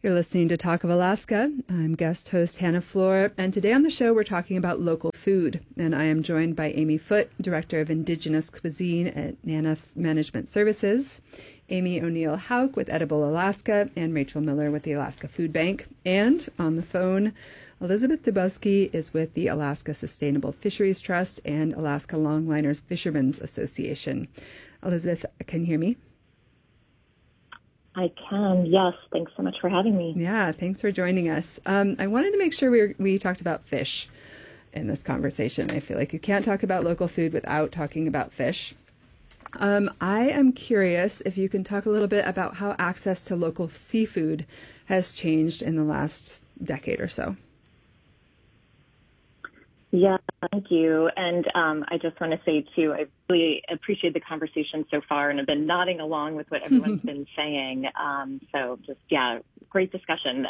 You're listening to Talk of Alaska. I'm guest host Hannah Floor, and today on the show we're talking about local food. And I am joined by Amy Foote, Director of Indigenous Cuisine at NANA Management Services, Amy O'Neill-Hauk with Edible Alaska, and Rachel Miller with the Alaska Food Bank. And on the phone, Elizabeth Dubowski is with the Alaska Sustainable Fisheries Trust and Alaska Longliners Fishermen's Association. Elizabeth, can you hear me? I can, yes. Thanks so much for having me. Yeah, thanks for joining us. I wanted to make sure we talked about fish in this conversation. I feel like you can't talk about local food without talking about fish. I am curious if you can talk a little bit about how access to local seafood has changed in the last decade or so. Yeah, thank you. And I just want to say, too, I really appreciate the conversation so far, and I've been nodding along with what everyone's been saying. So just, yeah, great discussion.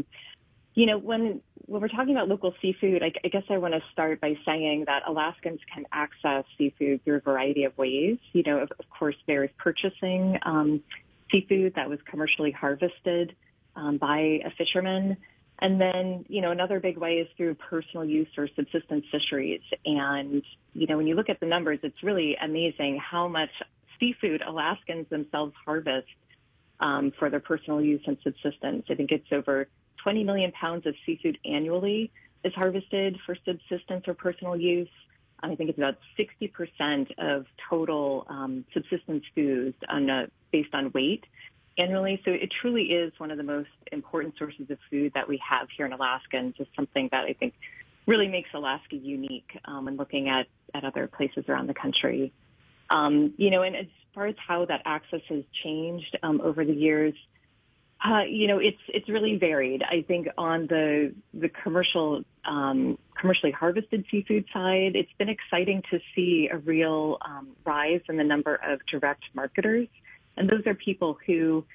When we're talking about local seafood, I guess I want to start by saying that Alaskans can access seafood through a variety of ways. Of course, there's purchasing seafood that was commercially harvested by a fisherman. And then, another big way is through personal use or subsistence fisheries. And, when you look at the numbers, it's really amazing how much seafood Alaskans themselves harvest for their personal use and subsistence. I think it's over 20 million pounds of seafood annually is harvested for subsistence or personal use. I think it's about 60% of total subsistence foods based on weight annually. So it truly is one of the most important sources of food that we have here in Alaska, and just something that I think really makes Alaska unique when looking at other places around the country. And as far as how that access has changed over the years, it's really varied. I think on the commercially harvested seafood side, it's been exciting to see a real rise in the number of direct marketers. And those are people who,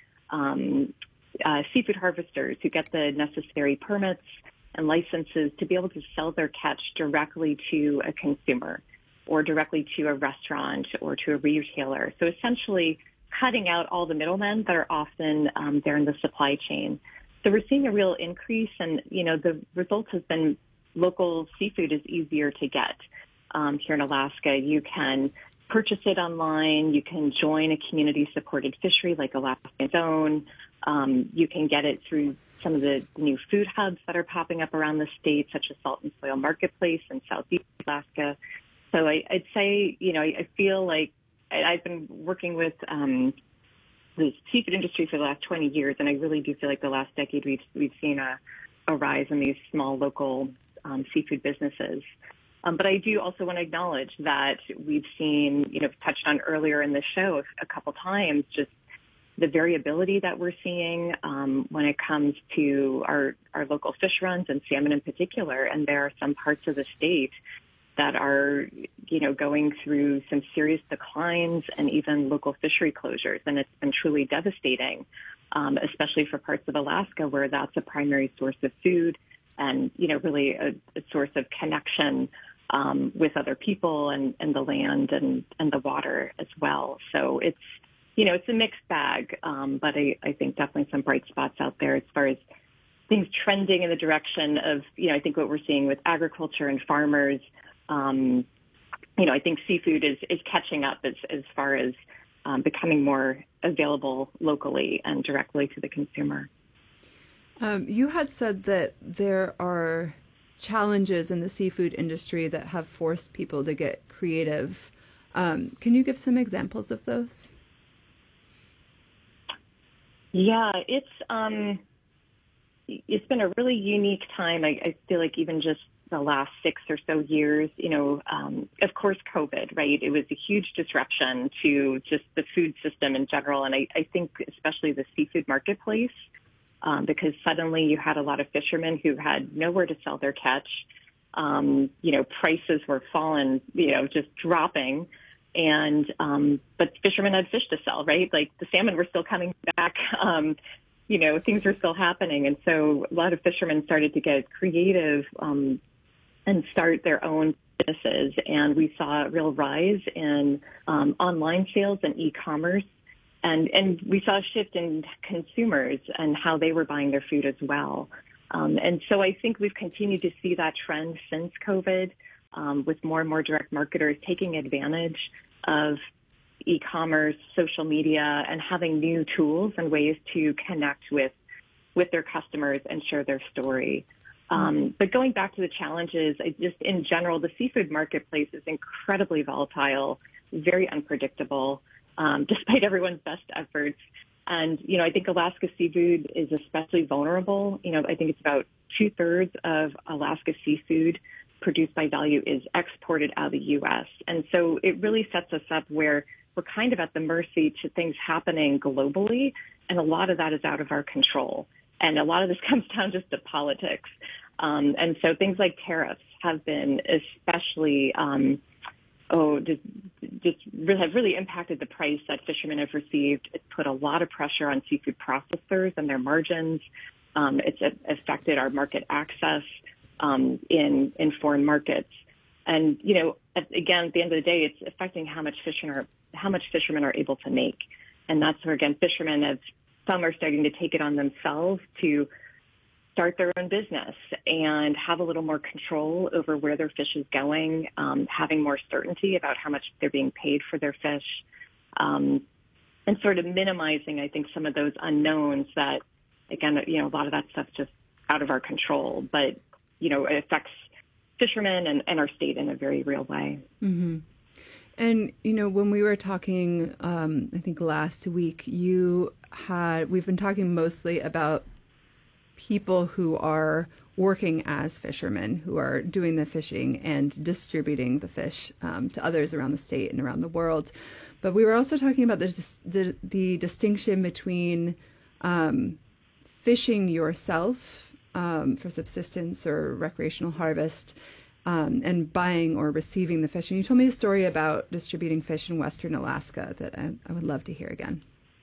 seafood harvesters who get the necessary permits and licenses to be able to sell their catch directly to a consumer or directly to a restaurant or to a retailer. So essentially cutting out all the middlemen that are often there in the supply chain. So we're seeing a real increase, and, the result has been local seafood is easier to get. Here in Alaska, you can purchase it online. You can join a community-supported fishery like Alaska's Own. You can get it through some of the new food hubs that are popping up around the state, such as Salt and Soil Marketplace in Southeast Alaska. So I'd say, I feel like I've been working with the seafood industry for the last 20 years, and I really do feel like the last decade we've seen a rise in these small local seafood businesses. But I do also want to acknowledge that we've seen, touched on earlier in the show a couple times, just the variability that we're seeing when it comes to our local fish runs and salmon in particular. And there are some parts of the state that are, going through some serious declines and even local fishery closures. And it's been truly devastating, especially for parts of Alaska where that's a primary source of food and, really a source of connection with other people and the land and the water as well. So it's a mixed bag, but I think definitely some bright spots out there as far as things trending in the direction of, I think what we're seeing with agriculture and farmers. I think seafood is catching up as far as becoming more available locally and directly to the consumer. You had said that there are challenges in the seafood industry that have forced people to get creative. Can you give some examples of those? Yeah, it's been a really unique time. I feel like even just the last 6 or so years, of course, COVID, right? It was a huge disruption to just the food system in general. And I think especially the seafood marketplace, because suddenly you had a lot of fishermen who had nowhere to sell their catch. Prices were falling, just dropping. And, but fishermen had fish to sell, right? Like the salmon were still coming back. Things were still happening. And so a lot of fishermen started to get creative, and start their own businesses. And we saw a real rise in online sales and e-commerce And we saw a shift in consumers and how they were buying their food as well. And so I think we've continued to see that trend since COVID, with more and more direct marketers taking advantage of e-commerce, social media, and having new tools and ways to connect with their customers and share their story. But going back to the challenges, in general, the seafood marketplace is incredibly volatile, very unpredictable, despite everyone's best efforts. And, I think Alaska seafood is especially vulnerable. I think it's about 2/3 of Alaska seafood produced by Value is exported out of the U.S. And so it really sets us up where we're kind of at the mercy to things happening globally, and a lot of that is out of our control. And a lot of this comes down just to politics. And so things like tariffs have been especially, have really impacted the price that fishermen have received. It's put a lot of pressure on seafood processors and their margins. It's affected our market access in foreign markets. And, again, at the end of the day, it's affecting how much fishermen are able to make. And that's where, again, some are starting to take it on themselves to start their own business and have a little more control over where their fish is going, having more certainty about how much they're being paid for their fish, and sort of minimizing, I think, some of those unknowns that, again, a lot of that stuff's just out of our control, but, it affects fishermen and our state in a very real way. Mm-hmm. And, when we were talking, I think last week, we've been talking mostly about people who are working as fishermen, who are doing the fishing and distributing the fish to others around the state and around the world. But we were also talking about the distinction between fishing yourself for subsistence or recreational harvest and buying or receiving the fish. And you told me a story about distributing fish in Western Alaska that I would love to hear again.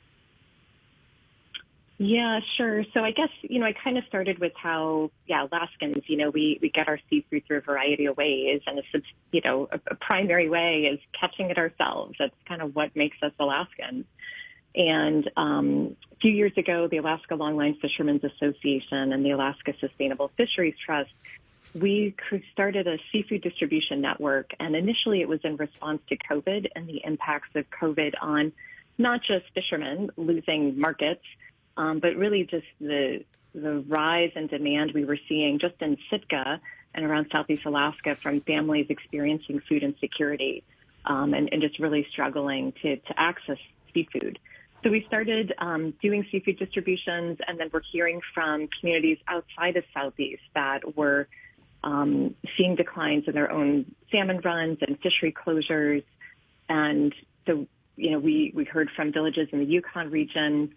Yeah, sure. So I guess, I kind of started with how, Alaskans, we get our seafood through a variety of ways. And a primary way is catching it ourselves. That's kind of what makes us Alaskans. And a few years ago, the Alaska Longline Fishermen's Association and the Alaska Sustainable Fisheries Trust, we started a seafood distribution network. And initially it was in response to COVID and the impacts of COVID on not just fishermen losing markets, but really just the rise in demand we were seeing just in Sitka and around Southeast Alaska from families experiencing food insecurity and just really struggling to access seafood. So we started doing seafood distributions, and then we're hearing from communities outside of Southeast that were seeing declines in their own salmon runs and fishery closures. And so, we heard from villages in the Yukon region,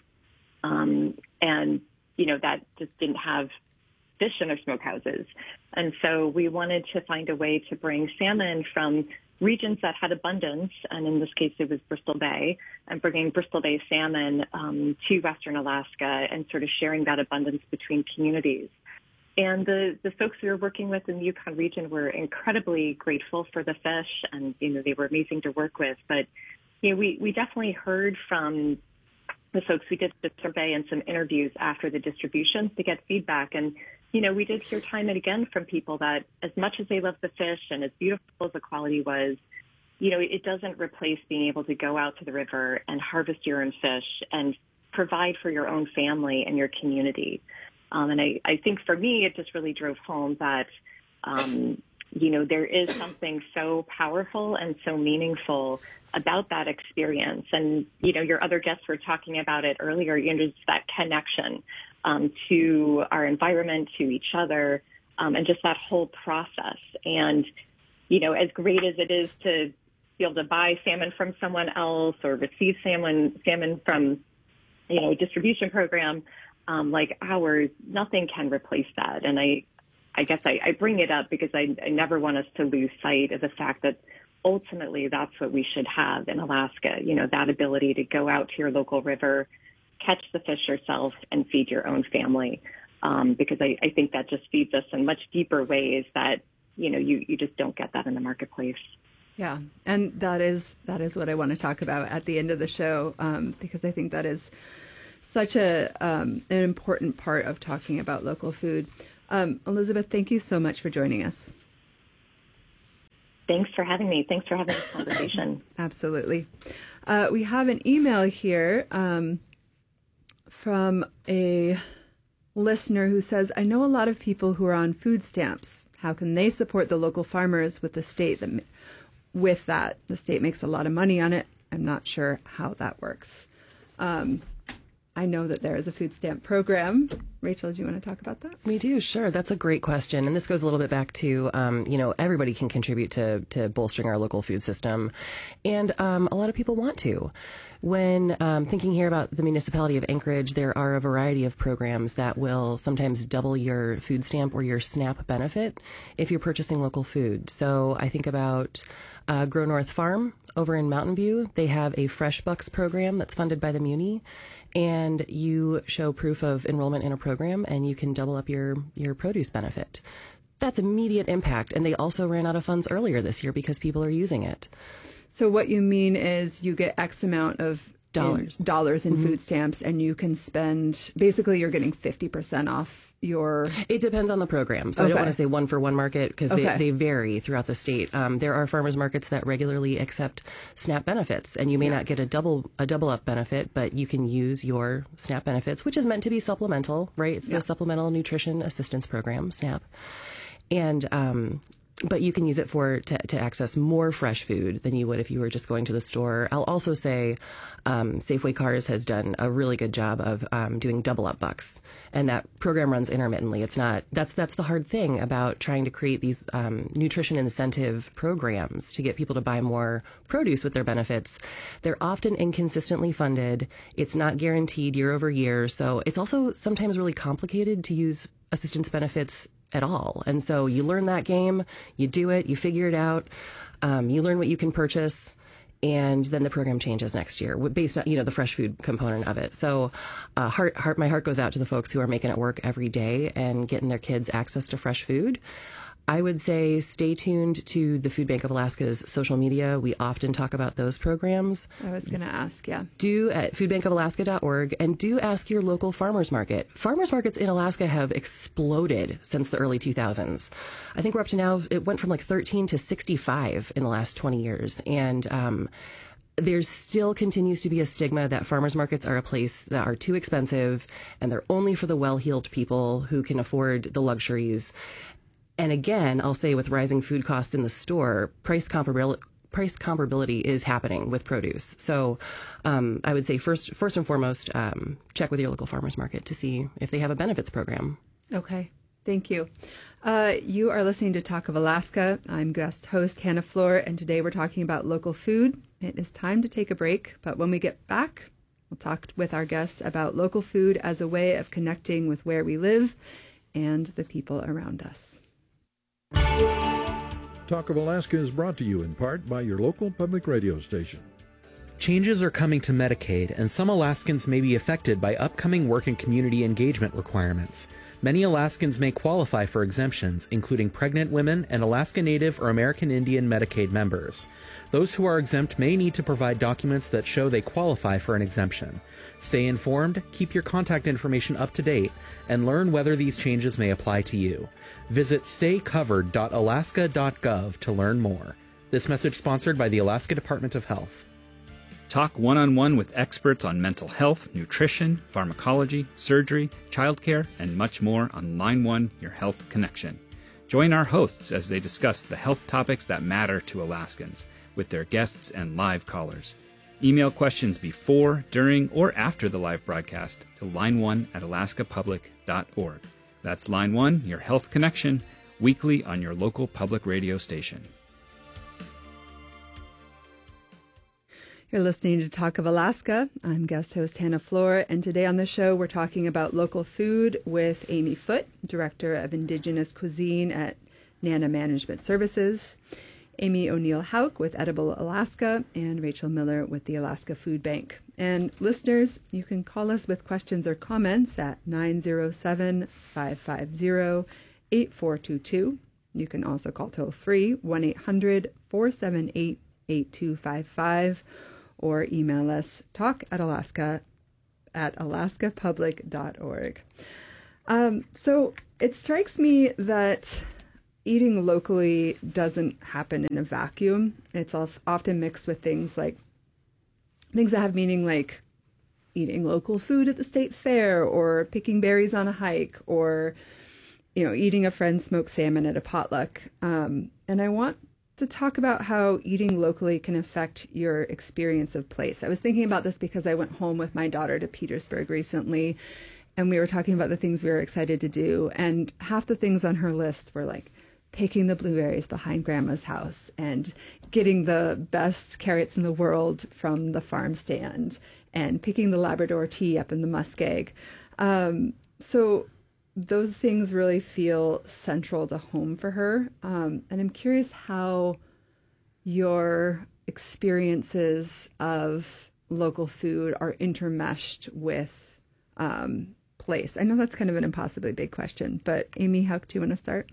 and, that just didn't have fish in their smokehouses. And so we wanted to find a way to bring salmon from regions that had abundance, and in this case it was Bristol Bay, and bringing Bristol Bay salmon to Western Alaska and sort of sharing that abundance between communities. And the folks we were working with in the Yukon region were incredibly grateful for the fish, and, they were amazing to work with. But, we definitely heard from the folks. We did the survey and some interviews after the distributions to get feedback. And, we did hear time and again from people that as much as they love the fish and as beautiful as the quality was, it doesn't replace being able to go out to the river and harvest your own fish and provide for your own family and your community. And I think for me, it just really drove home that, there is something so powerful and so meaningful about that experience. And, your other guests were talking about it earlier, just that connection to our environment, to each other, and just that whole process. And, as great as it is to be able to buy salmon from someone else or receive salmon from, a distribution program like ours, nothing can replace that. And I guess I bring it up because I never want us to lose sight of the fact that ultimately that's what we should have in Alaska, that ability to go out to your local river, catch the fish yourself, and feed your own family. Because I think that just feeds us in much deeper ways that, you just don't get that in the marketplace. Yeah, and that is what I want to talk about at the end of the show, because I think that is such an important part of talking about local food. Elizabeth, thank you so much for joining us. Thanks for having me. Thanks for having this conversation. Absolutely. We have an email here from a listener who says, I know a lot of people who are on food stamps. How can they support the local farmers with the state that the state makes a lot of money on it? I'm not sure how that works. I know that there is a food stamp program. Rachel, do you want to talk about that? We do, sure. That's a great question. And this goes a little bit back to, everybody can contribute to bolstering our local food system. And a lot of people want to. When thinking here about the municipality of Anchorage, there are a variety of programs that will sometimes double your food stamp or your SNAP benefit if you're purchasing local food. So I think about Grow North Farm over in Mountain View. They have a Fresh Bucks program that's funded by the Muni. And you show proof of enrollment in a program and you can double up your produce benefit. That's immediate impact. And they also ran out of funds earlier this year because people are using it. So what you mean is you get X amount of dollars in food stamps, and you can spend, basically you're getting 50% off your... It depends on the program. So I don't want to say one for one market because they vary throughout the state. There are farmers markets that regularly accept SNAP benefits, and you may not get a double up benefit, but you can use your SNAP benefits, which is meant to be supplemental, right? It's the Supplemental Nutrition Assistance Program, SNAP. And but you can use it to access more fresh food than you would if you were just going to the store. I'll also say Safeway Cars has done a really good job of doing double up bucks, and that program runs intermittently. It's not that's the hard thing about trying to create these nutrition incentive programs to get people to buy more produce with their benefits. They're often inconsistently funded. It's not guaranteed year over year, so it's also sometimes really complicated to use assistance benefits at all. And so you learn that game, you do it, you figure it out, you learn what you can purchase, and then the program changes next year based on, the fresh food component of it. So my heart goes out to the folks who are making it work every day and getting their kids access to fresh food. I would say stay tuned to the Food Bank of Alaska's social media. We often talk about those programs. I was going to ask, Do at foodbankofalaska.org, and do ask your local farmers market. Farmers markets in Alaska have exploded since the early 2000s. I think we're up to now, it went from like 13 to 65 in the last 20 years. And there still continues to be a stigma that farmers markets are a place that are too expensive and they're only for the well-heeled people who can afford the luxuries. And again, I'll say with rising food costs in the store, price comparability is happening with produce. So I would say first and foremost, check with your local farmers market to see if they have a benefits program. Okay. Thank you. You are listening to Talk of Alaska. I'm guest host Hannah Floor, and today we're talking about local food. It is time to take a break, but when we get back, we'll talk with our guests about local food as a way of connecting with where we live and the people around us. Talk of Alaska is brought to you in part by your local public radio station. Changes are coming to Medicaid, and some Alaskans may be affected by upcoming work and community engagement requirements. Many Alaskans may qualify for exemptions, including pregnant women and Alaska Native or American Indian Medicaid members. Those who are exempt may need to provide documents that show they qualify for an exemption. Stay informed, keep your contact information up to date, and learn whether these changes may apply to you. Visit staycovered.alaska.gov to learn more. This message sponsored by the Alaska Department of Health. Talk one-on-one with experts on mental health, nutrition, pharmacology, surgery, childcare, and much more on Line 1, Your Health Connection. Join our hosts as they discuss the health topics that matter to Alaskans with their guests and live callers. Email questions before, during, or after the live broadcast to line1@alaskapublic.org. That's Line 1, Your Health Connection, weekly on your local public radio station. You're listening to Talk of Alaska. I'm guest host Hannah Floor, and today on the show we're talking about local food with Amy Foote, Director of Indigenous Cuisine at NANA Management Services, Amy O'Neill-Hauk with Edible Alaska, and Rachel Miller with the Alaska Food Bank. And listeners, you can call us with questions or comments at 907-550-8422, You can also call toll-free 1-800-478-8255 or email us talk@alaskapublic.org. So it strikes me that eating locally doesn't happen in a vacuum. It's often mixed with things that have meaning, like eating local food at the state fair, or picking berries on a hike, or eating a friend's smoked salmon at a potluck. And I want to talk about how eating locally can affect your experience of place. I was thinking about this because I went home with my daughter to Petersburg recently, and we were talking about the things we were excited to do. And half the things on her list were like picking the blueberries behind Grandma's house and getting the best carrots in the world from the farm stand and picking the Labrador tea up in the muskeg. So those things really feel central to home for her. And I'm curious how your experiences of local food are intermeshed with place. I know that's kind of an impossibly big question, but Amy, how do you want to start?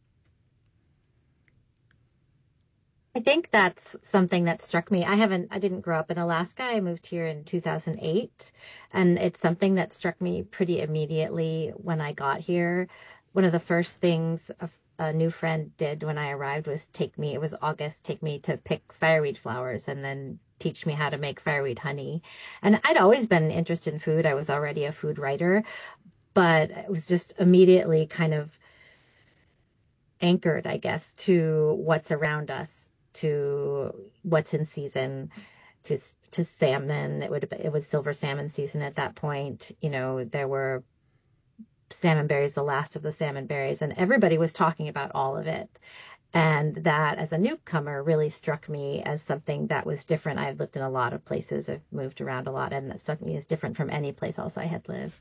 I think that's something that struck me. I didn't grow up in Alaska. I moved here in 2008, and it's something that struck me pretty immediately when I got here. One of the first things a new friend did when I arrived was take me to pick fireweed flowers and then teach me how to make fireweed honey. And I'd always been interested in food. I was already a food writer, but it was just immediately kind of anchored, I guess, to what's around us, to what's in season, to salmon. It was silver salmon season at that point. There were salmon berries, the last of the salmon berries, and everybody was talking about all of it. And that, as a newcomer, really struck me as something that was different. I've lived in a lot of places. I've moved around a lot, and that struck me as different from any place else I had lived.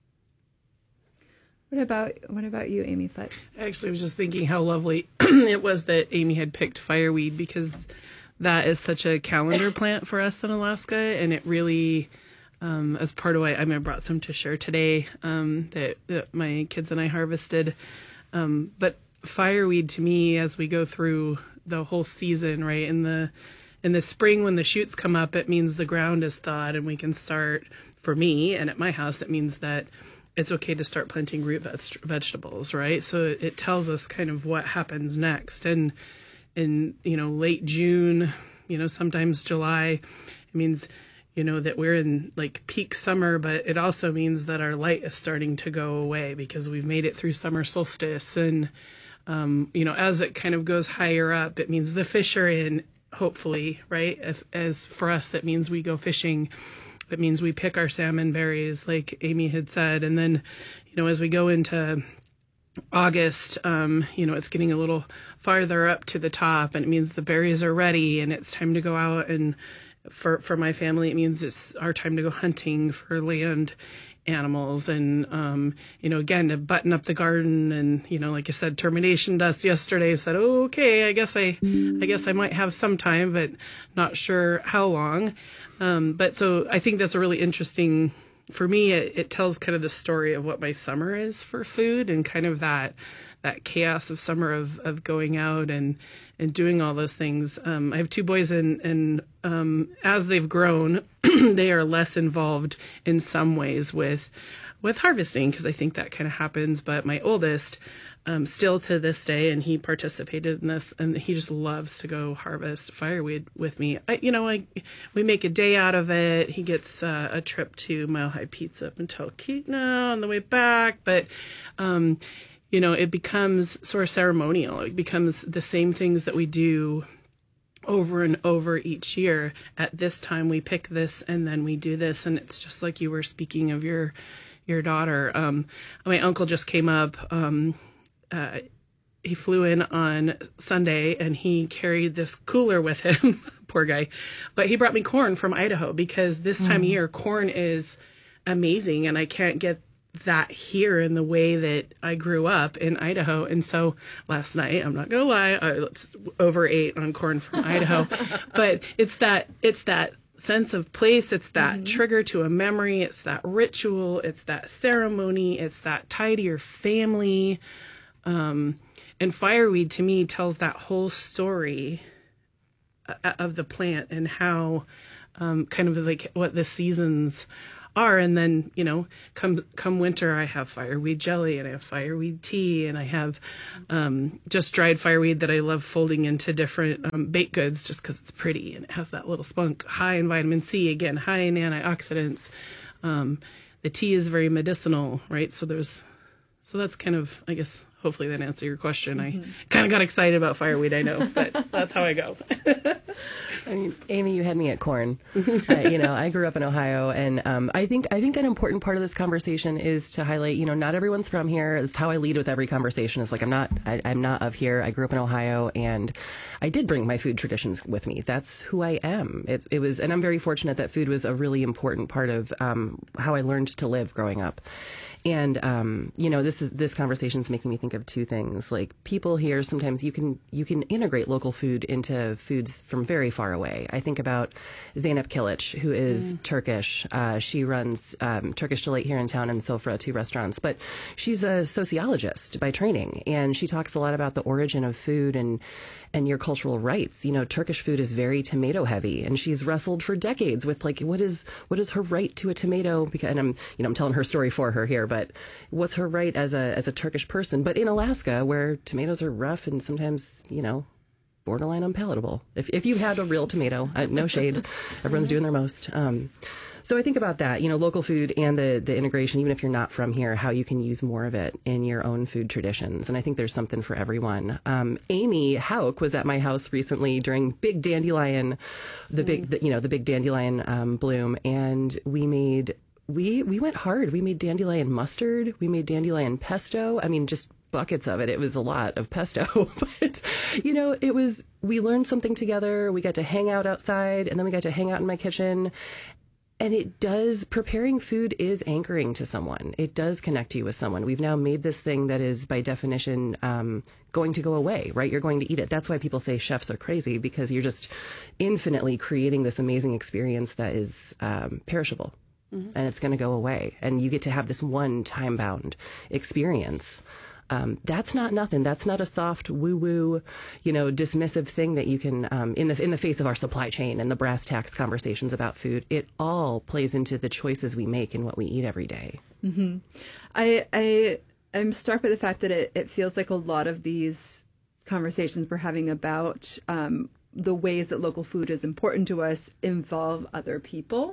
What about you, Amy Foote? Actually, I was just thinking how lovely it was that Amy had picked fireweed, because that is such a calendar plant for us in Alaska, and it really, as part of why I brought some to share today that my kids and I harvested. But fireweed, to me, as we go through the whole season, right, in the spring when the shoots come up, it means the ground is thawed and we can start. For me, and at my house, it means that it's okay to start planting root vegetables, right? So it tells us kind of what happens next. And in late June, sometimes July, it means that we're in like peak summer, but it also means that our light is starting to go away because we've made it through summer solstice. And as it kind of goes higher up, it means the fish are in, hopefully, right? As for us, it means we go fishing. It means we pick our salmon berries, like Amy had said. And then, as we go into August, it's getting a little farther up to the top, and it means the berries are ready and it's time to go out. And for my family, it means it's our time to go hunting for land animals. And, again, to button up the garden. And, like I said, termination dust yesterday said, oh, okay, I guess I might have some time, but not sure how long. But so I think that's a really interesting, for me, it tells kind of the story of what my summer is for food, and kind of that chaos of summer of going out and doing all those things. I have two boys, and as they've grown, they are less involved in some ways with harvesting, because I think that kind of happens. But my oldest, still to this day, and he participated in this, and he just loves to go harvest fireweed with me. We make a day out of it. He gets a trip to Mile High Pizza up in Talkeetna on the way back, but it becomes sort of ceremonial. It becomes the same things that we do over and over each year. At this time we pick this, and then we do this, and it's just like you were speaking of your daughter. My uncle just came up. He flew in on Sunday, and he carried this cooler with him. Poor guy. But he brought me corn from Idaho, because this time of year, corn is amazing, and I can't get that here in the way that I grew up in Idaho. And so last night, I'm not going to lie, I overate on corn from Idaho. But it's that sense of place. It's that trigger to a memory. It's that ritual. It's that ceremony. It's that tie to your family. And fireweed, to me, tells that whole story of the plant and how kind of like what the seasons are. And then, come winter, I have fireweed jelly and I have fireweed tea and I have just dried fireweed that I love folding into different baked goods just because it's pretty and it has that little spunk, high in vitamin C, again, high in antioxidants. The tea is very medicinal, right? So that's kind of, I guess, hopefully that answered your question. I kind of got excited about fireweed, I know, but that's how I go. I mean, Amy, you had me at corn. I grew up in Ohio, and I think an important part of this conversation is to highlight, not everyone's from here. It's how I lead with every conversation. It's like I'm not of here. I grew up in Ohio, and I did bring my food traditions with me. That's who I am. It was, and I'm very fortunate that food was a really important part of how I learned to live growing up. And, this conversation is making me think of two things. Like, people here, sometimes you can integrate local food into foods from very far away. I think about Zeynep Kilic, who is Turkish. She runs Turkish Delight here in town and Sofra, 2 restaurants. But she's a sociologist by training, and she talks a lot about the origin of food and your cultural rights. Turkish food is very tomato heavy, and she's wrestled for decades with like, what is her right to a tomato? Because, and I'm telling her story for her here, but what's her right as a Turkish person? But in Alaska, where tomatoes are rough and sometimes, borderline unpalatable. If you had a real tomato, no shade, everyone's doing their most. So I think about that, local food and the integration, even if you're not from here, how you can use more of it in your own food traditions. And I think there's something for everyone. Amy Hauk was at my house recently during big dandelion, the big dandelion bloom. And we went hard. We made dandelion mustard. We made dandelion pesto. I mean, just buckets of it. It was a lot of pesto, but we learned something together. We got to hang out outside, and then we got to hang out in my kitchen. And preparing food is anchoring to someone. It does connect you with someone. We've now made this thing that is, by definition, going to go away, right? You're going to eat it. That's why people say chefs are crazy, because you're just infinitely creating this amazing experience that is perishable. And it's going to go away. And you get to have this one time-bound experience. That's not nothing. That's not a soft woo-woo, dismissive thing that you can, in the face of our supply chain and the brass tacks conversations about food. It all plays into the choices we make and what we eat every day. Mm-hmm. I'm struck by the fact that it feels like a lot of these conversations we're having about the ways that local food is important to us involve other people.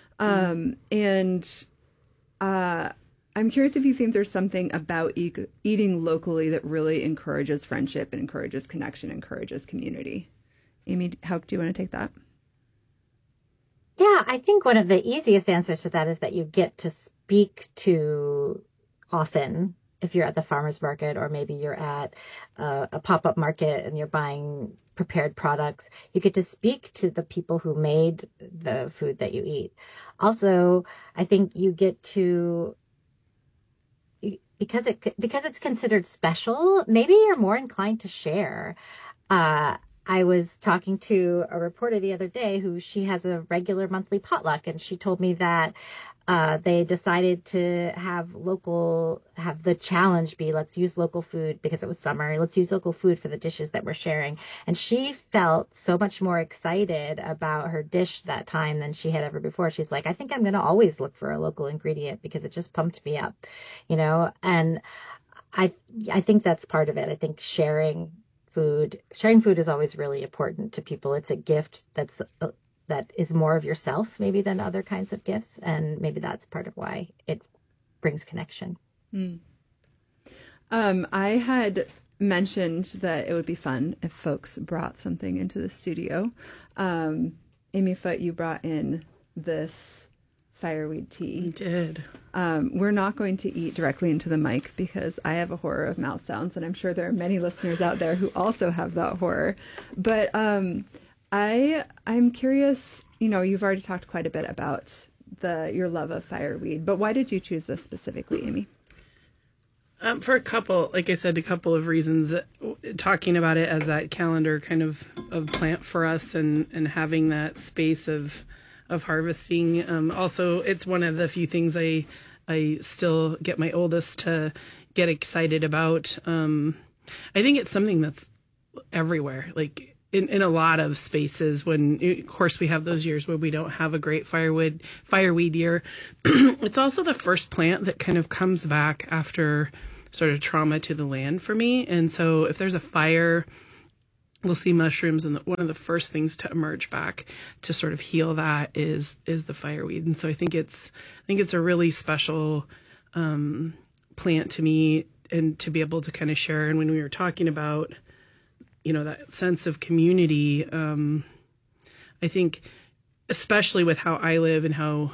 I'm curious if you think there's something about eating locally that really encourages friendship and encourages connection, encourages community. Amy, how do you want to take that? Yeah, I think one of the easiest answers to that is that you get to speak to often if you're at the farmer's market, or maybe you're at a pop-up market and you're buying prepared products. You get to speak to the people who made the food that you eat. Also, I think you get to, because it's considered special, maybe you're more inclined to share. I was talking to a reporter the other day she has a regular monthly potluck, and she told me that they decided to have the challenge be, let's use local food because it was summer. Let's use local food for the dishes that we're sharing. And she felt so much more excited about her dish that time than she had ever before. She's like, I think I'm going to always look for a local ingredient because it just pumped me up, and I think that's part of it. I think sharing food is always really important to people. It's a gift that is more of yourself maybe than other kinds of gifts. And maybe that's part of why it brings connection. I had mentioned that it would be fun if folks brought something into the studio. Amy Foote, you brought in this fireweed tea. I did. We're not going to eat directly into the mic because I have a horror of mouth sounds, and I'm sure there are many listeners out there who also have that horror. But I'm curious, you've already talked quite a bit about your love of fireweed, but why did you choose this specifically, Amy? For a couple of reasons. Talking about it as that calendar kind of plant for us, and having that space of harvesting. Also, it's one of the few things I I still get my oldest to get excited about. I think it's something that's everywhere, like in a lot of spaces. When, of course, we have those years where we don't have a great fireweed year. It's also the first plant that kind of comes back after sort of trauma to the land for me. And so if there's a fire, we'll see mushrooms, and one of the first things to emerge back to sort of heal that is the fireweed. And so I think it's a really special plant to me, and to be able to kind of share. And when we were talking about, that sense of community, I think especially with how I live and how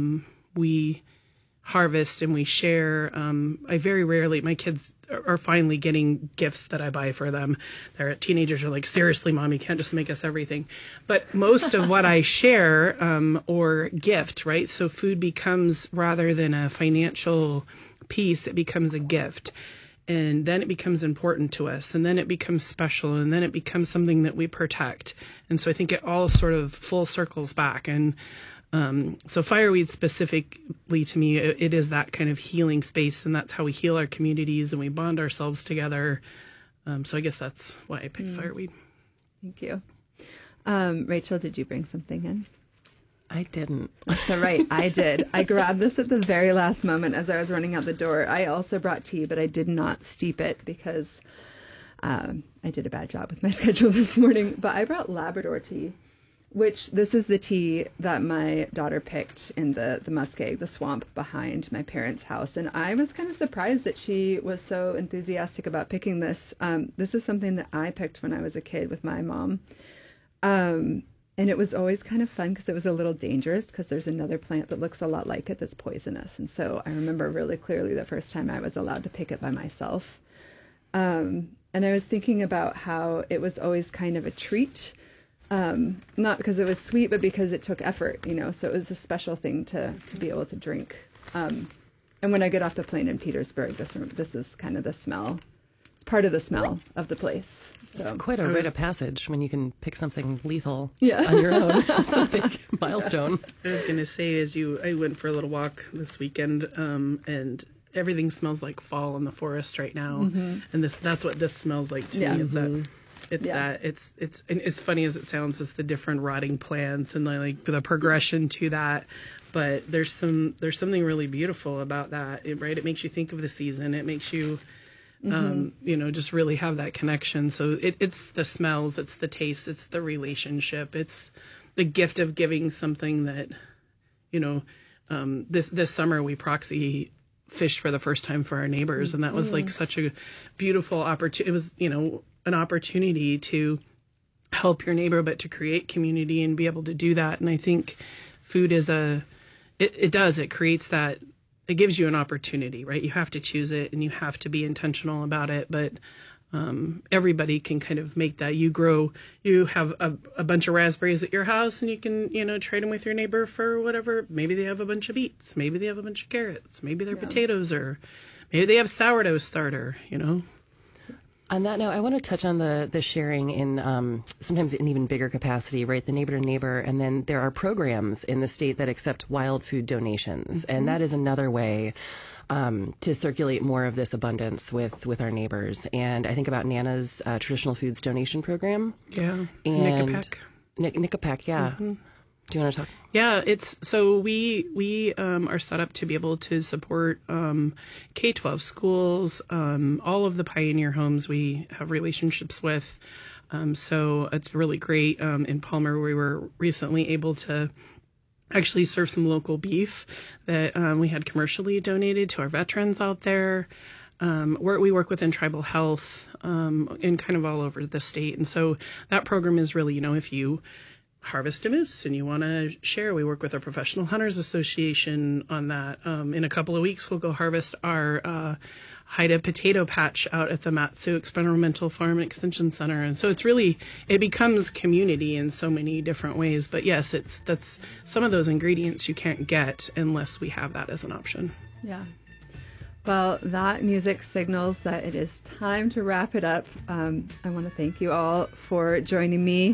we harvest and we share, I very rarely, my kids are finally getting gifts that I buy for them. Their teenagers are like, seriously, Mom, you can't just make us everything. But most of what I share or gift, right? So food becomes, rather than a financial piece, it becomes a gift. And then it becomes important to us, and then it becomes special, and then it becomes something that we protect. And so I think it all sort of full circles back. And so fireweed specifically to me, it is that kind of healing space, and that's how we heal our communities and we bond ourselves together. So I guess that's why I picked fireweed. Thank you. Rachel, did you bring something in? I didn't. That's all right. I did. I grabbed this at the very last moment as I was running out the door. I also brought tea, but I did not steep it because I did a bad job with my schedule this morning. But I brought Labrador tea, which this is the tea that my daughter picked in the muskeg, the swamp behind my parents' house. And I was kind of surprised that she was so enthusiastic about picking this. This is something that I picked when I was a kid with my mom. And it was always kind of fun because it was a little dangerous, because there's another plant that looks a lot like it that's poisonous. And so I remember really clearly the first time I was allowed to pick it by myself. And I was thinking about how it was always kind of a treat, not because it was sweet, but because it took effort, so it was a special thing to be able to drink. And when I get off the plane in Petersburg, this is kind of the smell. It's part of the smell of the place. So. It's quite a rite of passage when you can pick something lethal on your own. It's a big milestone. I was going to say, I went for a little walk this weekend, and everything smells like fall in the forest right now. Mm-hmm. And that's what this smells like to me. Is that it's and as funny as it sounds, it's the different rotting plants and like the progression to that. But there's something really beautiful about that, right? It makes you think of the season. It makes you just really have that connection. So it's the smells, it's the taste, it's the relationship, it's the gift of giving something that, this summer we proxy fished for the first time for our neighbors. And that was like such a beautiful opportunity. It was, an opportunity to help your neighbor, but to create community and be able to do that. And I think food is it creates that. It gives you an opportunity, right? You have to choose it and you have to be intentional about it. But everybody can kind of make that. You have a bunch of raspberries at your house, and you can, trade them with your neighbor for whatever. Maybe they have a bunch of beets. Maybe they have a bunch of carrots. Maybe they're potatoes, or maybe they have sourdough starter, On that note, I want to touch on the sharing in sometimes in even bigger capacity, right? The neighbor to neighbor. And then there are programs in the state that accept wild food donations. Mm-hmm. And that is another way to circulate more of this abundance with our neighbors. And I think about Nana's traditional foods donation program. Yeah. And Nickapack, yeah. Mm-hmm. Do you want to talk? Yeah, we are set up to be able to support K-12 schools, all of the pioneer homes we have relationships with. So it's really great. In Palmer, we were recently able to actually serve some local beef that we had commercially donated to our veterans out there. We work within tribal health in kind of all over the state. And so that program is really, if you harvest a moose and you want to share, we work with our Professional Hunters Association on that. In a couple of weeks, we'll go harvest our Haida potato patch out at the Matsu Experimental Farm and Extension Center. And so it becomes community in so many different ways. But yes, that's some of those ingredients you can't get unless we have that as an option. Yeah. Well, that music signals that it is time to wrap it up. I want to thank you all for joining me.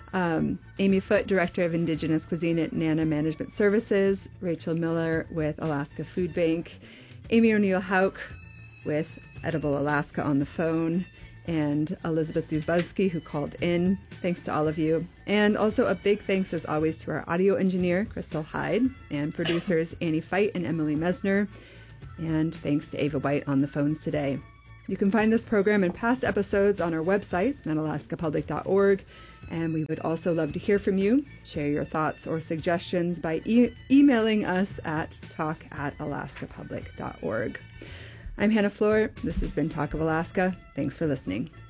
Amy Foote, Director of Indigenous Cuisine at NANA Management Services, Rachel Miller with Alaska Food Bank, Amy O'Neill Hauk with Edible Alaska on the phone, and Elizabeth Dubowski, who called in. Thanks to all of you. And also a big thanks, as always, to our audio engineer, Crystal Hyde, and producers Annie Feit and Emily Mesner. And thanks to Ava White on the phones today. You can find this program and past episodes on our website at alaskapublic.org. And we would also love to hear from you. Share your thoughts or suggestions by emailing us at talk@alaskapublic.org. I'm Hannah Floor. This has been Talk of Alaska. Thanks for listening.